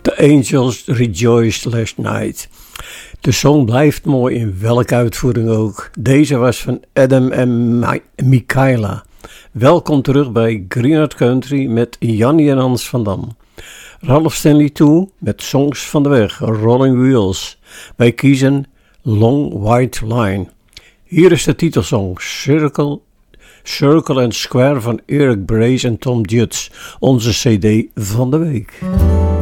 The Angels Rejoiced Last Night. De song blijft mooi in welke uitvoering ook. Deze was van Adam en Michaela. Welkom terug bij Greenwood Country met Jannie en Hans van Dam. Ralph Stanley toe met Songs van de Weg, Rolling Wheels. Wij kiezen Long White Line. Hier is de titelsong Circle and Square van Eric Brace en Tom Judds, onze CD van de week.